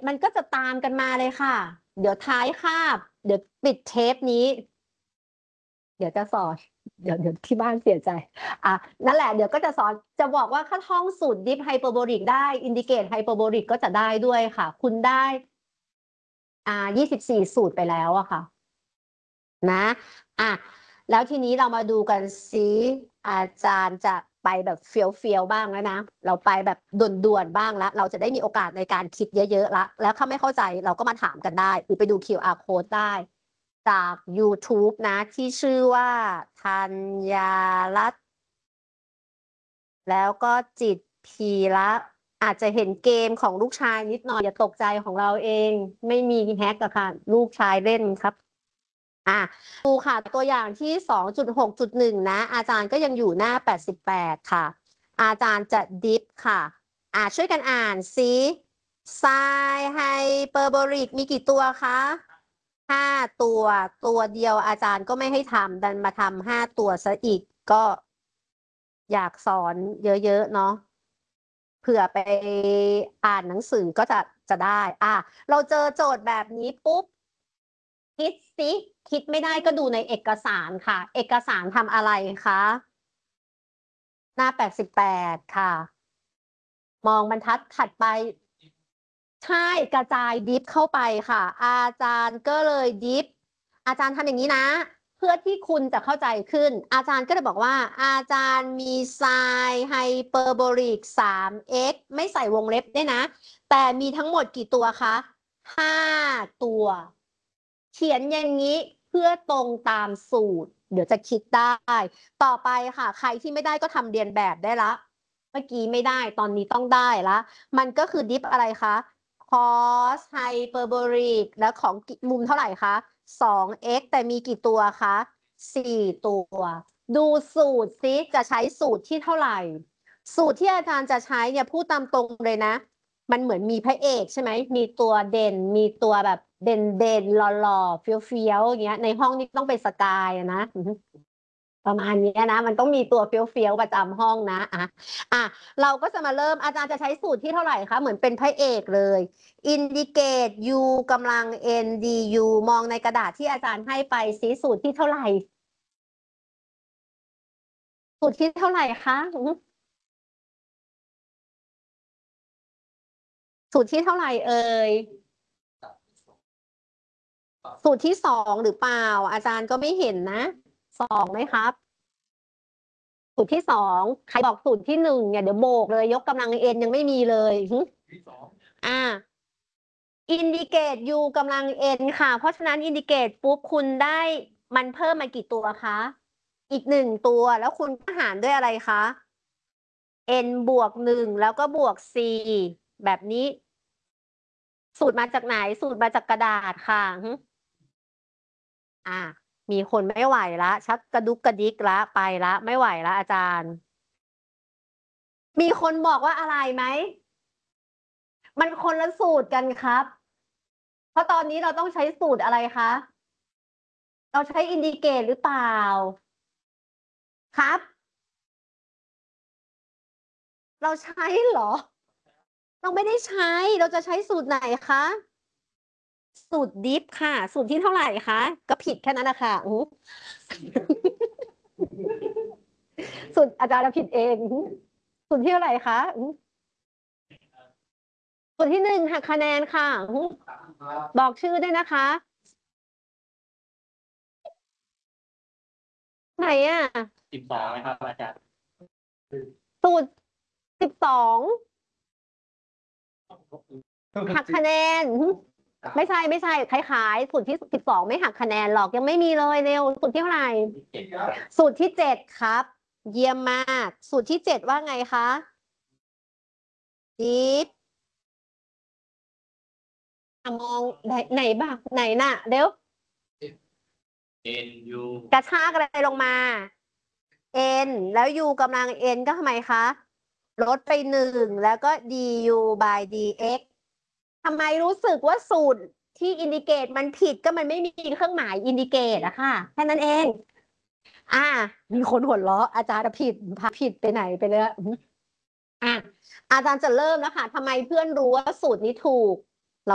มันก็จะตามกันมาเลยค่ะ เดี๋ยวท้ายคาบ เดี๋ยวปิดเทปนี้ เดี๋ยวจะสอนเดี๋ยวที่บ้านเสียใจนั่นแหละเดี๋ยวก็จะสอนจะบอกว่าถ้าท่องสูตรดิฟไฮเปอร์โบลิกได้อินดิเกตไฮเปอร์โบลิกก็จะได้ด้วยค่ะ คุณได้24สูตรไปแล้วอะค่ะนะแล้วทีนี้เรามาดูกันซิอาจารย์จะไปแบบเฟี้ยวบ้างแล้วนะเราไปแบบด่วนบ้างแล้วเราจะได้มีโอกาสในการคิดเยอะๆแล้วถ้าไม่เข้าใจเราก็มาถามกันได้หรือไปดู QR code ได้จาก YouTube นะที่ชื่อว่าธัญรัตน์แล้วก็จิตพีระอาจจะเห็นเกมของลูกชายนิดหน่อยอย่าตกใจของเราเองไม่มีแฮกอะค่ะลูกชายเล่นครับดูค่ะตัวอย่างที่ 2.6.1 นะอาจารย์ก็ยังอยู่หน้า88ค่ะอาจารย์จะดิฟค่ะช่วยกันอ่านซิไซน์ไฮเปอร์โบลิกมีกี่ตัวคะ5 ตัวเดียวอาจารย์ก็ไม่ให้ทำดันมาทำ5 ตัวซะอีกก็อยากสอนเยอะๆเนาะเผื่อไปอ่านหนังสือก็จะได้เราเจอโจทย์แบบนี้ปุ๊บคิดสิคิดไม่ได้ก็ดูในเอกสารค่ะ เอกสารทำอะไรคะหน้า88ค่ะ มองบรรทัดถัดไปใช่กระจายดิฟเข้าไปค่ะ อาจารย์ก็เลยดิฟอาจารย์ทำอย่างนี้นะ เพื่อที่คุณจะเข้าใจขึ้น อาจารย์ก็เลยบอกว่า อาจารย์มีไซน์ไฮเปอร์โบลิก 3x ไม่ใส่วงเล็บด้วยนะ แต่มีทั้งหมดกี่ตัวคะ5 ตัวเขียนอย่างนี้เพื่อตรงตามสูตร เดี๋ยวจะคิดได้ ต่อไปค่ะ ใครที่ไม่ได้ก็ทำเรียนแบบได้ละเมื่อกี้ไม่ได้ตอนนี้ต้องได้ละมันก็คือดิฟอะไรคะ cos ไฮเปอร์โบลิกแล้วของมุมเท่าไหร่คะ 2x แต่มีกี่ตัวคะ4 ตัว ดูสูตรซิจะใช้สูตรที่เท่าไหร่ สูตรที่อาจารย์จะใช้เนี่ยพูดตามตรงเลยนะมันเหมือนมีพระเอกใช่ไหมมีตัวเด่นมีตัวแบบเด่นหล่อๆเฟี้ยวๆอย่างเงี้ยในห้องนี้ต้องเป็นสกายนะประมาณนี้นะมันต้องมีตัวเฟี้ยวๆประจำห้องนะเราก็จะมาเริ่มอาจารย์จะใช้สูตรที่เท่าไหร่คะเหมือนเป็นพระเอกเลย indicate u กำลัง n du มองในกระดาษที่อาจารย์ให้ไปซิสูตรที่เท่าไหร่สูตรที่เท่าไหร่คะสูตรที่เท่าไหร่เอ่ยสูตรที่2หรือเปล่าอาจารย์ก็ไม่เห็นนะ2ไหมครับสูตรที่2ใครบอกสูตรที่1เนี่ยเดี๋ยวโบกเลยยกกำลังเอ็นยังไม่มีเลยอินดิเกต u กำลัง n ค่ะเพราะฉะนั้นอินดิเกตปุ๊บคุณได้มันเพิ่มมากี่ตัวคะอีก1 ตัวแล้วคุณก็หารด้วยอะไรคะ n บวก1แล้วก็บวก c แบบนี้สูตรมาจากไหนสูตรมาจากกระดาษค่ะมีคนไม่ไหวละชักกระดุกกระดิกละไปละไม่ไหวละอาจารย์ มีคนบอกว่าอะไรไหมมันคนละสูตรกันครับเพราะตอนนี้เราต้องใช้สูตรอะไรคะเราใช้อินดิเกตหรือเปล่าครับเราใช้เหรอเราไม่ได้ใช้เราจะใช้สูตรไหนคะสูตรดิฟค่ะสูตรที่เท่าไหร่คะก็ผิดแค่นั้นนะคะสูตรอาจารย์ผิดเองสูตรที่เท่าไหร่คะสูตรที่1หักคะแนนค่ะบอกชื่อด้วยนะคะไหน12ไหมครับอาจารย์สูตร12หักคะแนนไม่ใช่คล้ายๆสูตรที่12ไม่หักคะแนนหรอกยังไม่มีเลยเร็วสูตรที่เท่าไหร่สูตรที่7ครับเยี่ยมมากสูตรที่7ว่าไงคะดิฟมองไหนบ้างไหนน่ะเร็วกระชากอะไรลงมา n แล้ว u กำลัง n ก็ทำไมคะลดไป1แล้วก็ du by dx ทำไมรู้สึกว่าสูตรที่อินดิเกตมันผิดก็มันไม่มีเครื่องหมายอินดิเกตอะค่ะแค่นั้นเองมีคนหัวเราะอาจารย์ผิดไปไหนไปเลยอาจารย์จะเริ่มแล้วค่ะทำไมเพื่อนรู้ว่าสูตรนี้ถูก